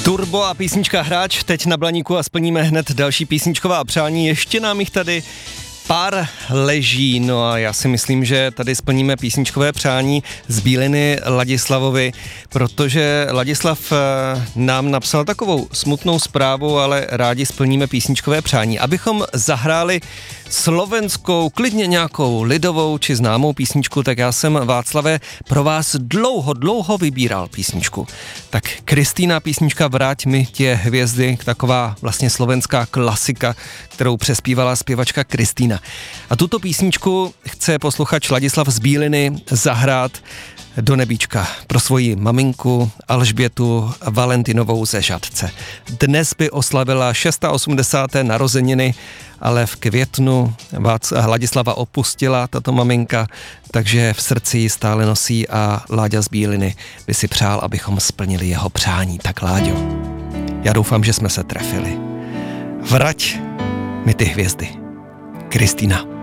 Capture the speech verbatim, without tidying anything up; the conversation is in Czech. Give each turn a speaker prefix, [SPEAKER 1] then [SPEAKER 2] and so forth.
[SPEAKER 1] Turbo a písnička Hráč teď na Blaníku a splníme hned další písničková přání. Ještě nám jich tady pár leží, no a já si myslím, že tady splníme písničkové přání z Bíliny Ladislavovi, protože Ladislav nám napsal takovou smutnou zprávu, ale rádi splníme písničkové přání, abychom zahráli slovenskou, klidně nějakou lidovou či známou písničku, tak já jsem, Václave, pro vás dlouho, dlouho vybíral písničku. Tak Kristýna písnička Vrať mi tě hvězdy, taková vlastně slovenská klasika, kterou přespívala zpěvačka Kristýna. A tuto písničku chce posluchač Ladislav z Bíliny zahrát do nebíčka pro svoji maminku Alžbětu Valentinovou ze Žatce. Dnes by oslavila osmdesáté šesté narozeniny, ale v květnu Ladislava opustila tato maminka, takže v srdci ji stále nosí a Láďa z Bíliny by si přál, abychom splnili jeho přání. Tak Láďo, já doufám, že jsme se trefili. Vrať mi ty hvězdy. Kristýna.